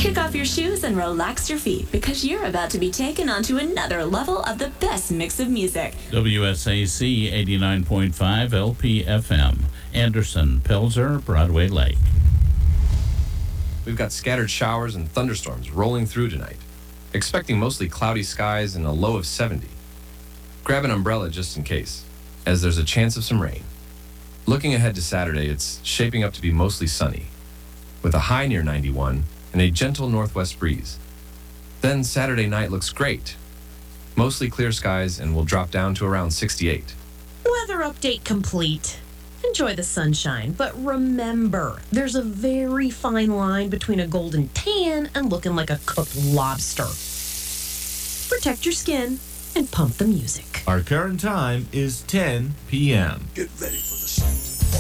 Kick off your shoes and relax your feet because you're about to be taken onto another level of the best mix of music. WSAC 89.5 LPFM, Anderson, Pelzer, Broadway Lake. We've got scattered showers and thunderstorms rolling through tonight. Expecting mostly cloudy skies and a low of 70. Grab an umbrella just in case, as there's a chance of some rain. Looking ahead to Saturday, it's shaping up to be mostly sunny, with a high near 91 and a gentle northwest breeze. Then Saturday night looks great. Mostly clear skies and will drop down to around 68. Weather update complete. Enjoy the sunshine, but remember, there's a very fine line between a golden tan and looking like a cooked lobster. Protect your skin and pump the music. Our current time is 10 p.m. Get ready for the sun.